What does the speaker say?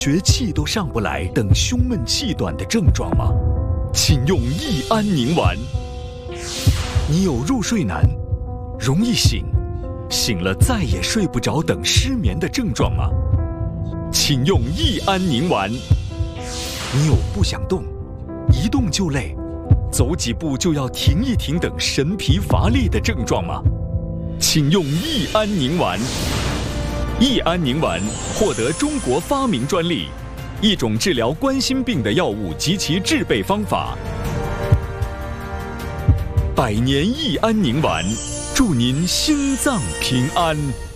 学气都上不来等胸闷气短的症状吗？请用益安宁丸。你有入睡难、容易醒、醒了再也睡不着等失眠的症状吗？请用益安宁丸。你有不想动、一动就累、走几步就要停一停等神疲乏力的症状吗？请用益安宁丸。益安宁丸获得中国发明专利，一种治疗冠心病的药物及其制备方法。百年益安宁丸，祝您心脏平安。